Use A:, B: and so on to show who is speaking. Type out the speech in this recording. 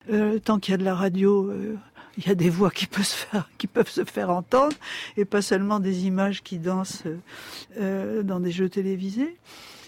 A: Tant qu'il y a de la radio, il y a des voix qui peuvent se faire entendre, et pas seulement des images qui dansent dans des jeux télévisés.